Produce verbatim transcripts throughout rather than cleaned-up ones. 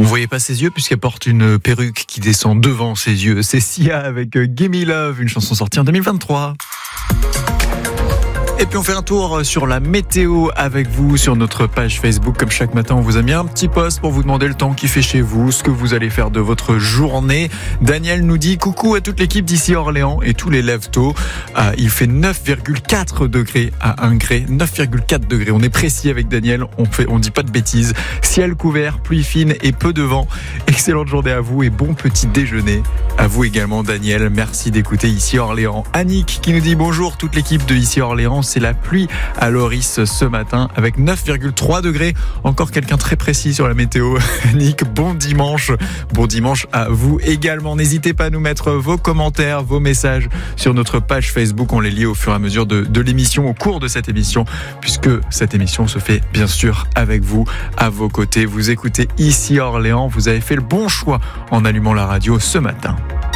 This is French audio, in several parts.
ne voyait pas ses yeux puisqu'elle porte une perruque qui descend devant ses yeux. C'est Sia avec Gimme Love, une chanson sortie en deux mille vingt-trois. Et puis on fait un tour sur la météo avec vous sur notre page Facebook. Comme chaque matin, on vous a mis un petit post pour vous demander le temps qu'il fait chez vous, ce que vous allez faire de votre journée. Daniel nous dit coucou à toute l'équipe d'ici Orléans et tous les lève-tôt. Euh, il fait neuf virgule quatre degrés à Ingré. neuf virgule quatre degrés. On est précis avec Daniel. On fait, on dit pas de bêtises. Ciel couvert, pluie fine et peu de vent. Excellente journée à vous et bon petit déjeuner. À vous également, Daniel. Merci d'écouter ici Orléans. Annick qui nous dit bonjour toute l'équipe de ici Orléans. C'est la pluie à Loris ce matin avec neuf virgule trois degrés. Encore quelqu'un très précis sur la météo. Nick, bon dimanche. Bon dimanche à vous également. N'hésitez pas à nous mettre vos commentaires, vos messages sur notre page Facebook. On les lit au fur et à mesure de, de l'émission, au cours de cette émission, puisque cette émission se fait bien sûr avec vous, à vos côtés. Vous écoutez ici Orléans. Vous avez fait le bon choix en allumant la radio ce matin.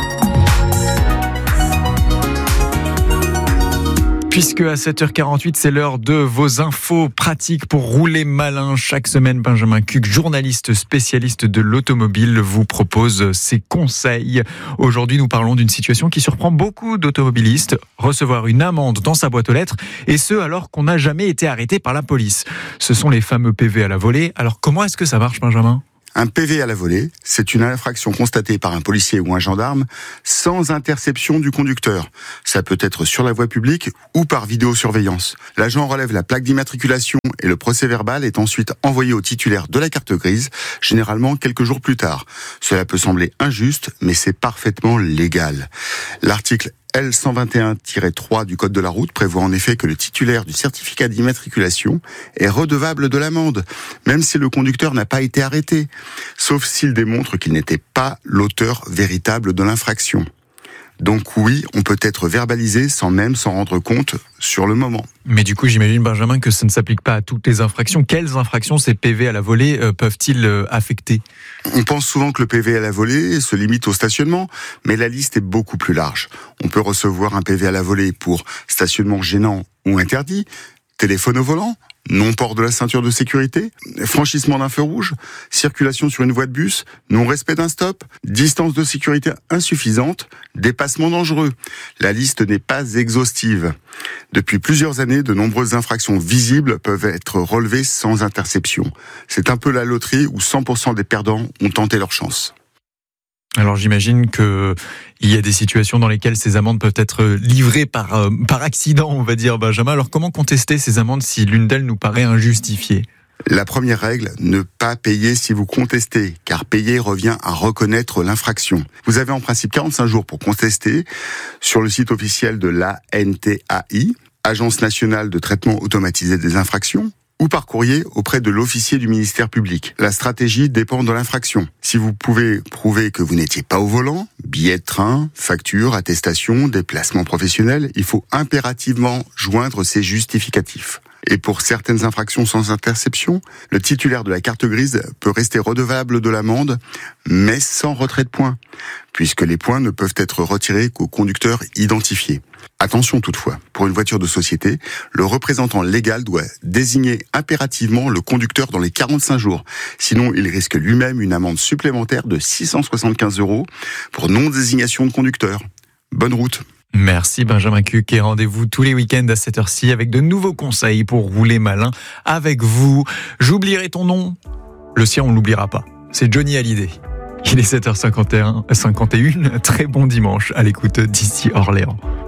Puisque à sept heures quarante-huit, c'est l'heure de vos infos pratiques pour rouler malin. Chaque semaine, Benjamin Cuc, journaliste spécialiste de l'automobile, vous propose ses conseils. Aujourd'hui, nous parlons d'une situation qui surprend beaucoup d'automobilistes. Recevoir une amende dans sa boîte aux lettres, et ce alors qu'on n'a jamais été arrêté par la police. Ce sont les fameux P V à la volée. Alors comment est-ce que ça marche, Benjamin ? Un P V à la volée, c'est une infraction constatée par un policier ou un gendarme sans interception du conducteur. Ça peut être sur la voie publique ou par vidéosurveillance. L'agent relève la plaque d'immatriculation et le procès-verbal est ensuite envoyé au titulaire de la carte grise, généralement quelques jours plus tard. Cela peut sembler injuste, mais c'est parfaitement légal. L'article L cent vingt et un tiret trois du Code de la route prévoit en effet que le titulaire du certificat d'immatriculation est redevable de l'amende, même si le conducteur n'a pas été arrêté, sauf s'il démontre qu'il n'était pas l'auteur véritable de l'infraction. Donc oui, on peut être verbalisé sans même s'en rendre compte sur le moment. Mais du coup, j'imagine, Benjamin, que ça ne s'applique pas à toutes les infractions. Quelles infractions ces P V à la volée euh, peuvent-ils euh, affecter ? On pense souvent que le P V à la volée se limite au stationnement, mais la liste est beaucoup plus large. On peut recevoir un P V à la volée pour stationnement gênant ou interdit, téléphone au volant, non-port de la ceinture de sécurité, franchissement d'un feu rouge, circulation sur une voie de bus, non-respect d'un stop, distance de sécurité insuffisante, dépassement dangereux. La liste n'est pas exhaustive. Depuis plusieurs années, de nombreuses infractions visibles peuvent être relevées sans interception. C'est un peu la loterie où cent pour cent des perdants ont tenté leur chance. Alors j'imagine que il y a des situations dans lesquelles ces amendes peuvent être livrées par euh, par accident, on va dire, Benjamin. Alors comment contester ces amendes si l'une d'elles nous paraît injustifiée ? La première règle, ne pas payer si vous contestez, car payer revient à reconnaître l'infraction. Vous avez en principe quarante-cinq jours pour contester sur le site officiel de l'A N T A I, Agence nationale de traitement automatisé des infractions, ou par courrier auprès de l'officier du ministère public. La stratégie dépend de l'infraction. Si vous pouvez prouver que vous n'étiez pas au volant, billet de train, facture, attestation, déplacement professionnel, il faut impérativement joindre ces justificatifs. Et pour certaines infractions sans interception, le titulaire de la carte grise peut rester redevable de l'amende, mais sans retrait de points, puisque les points ne peuvent être retirés qu'au conducteur identifié. Attention toutefois, pour une voiture de société, le représentant légal doit désigner impérativement le conducteur dans les quarante-cinq jours. Sinon, il risque lui-même une amende supplémentaire de six cent soixante-quinze euros pour non-désignation de conducteur. Bonne route. Merci Benjamin Cuc et rendez-vous tous les week-ends à cette heure-ci avec de nouveaux conseils pour rouler malin avec vous. J'oublierai ton nom, le sien on l'oubliera pas. C'est Johnny Hallyday. Il est sept heures cinquante et un, cinquante et un. Très bon dimanche à l'écoute d'ici Orléans.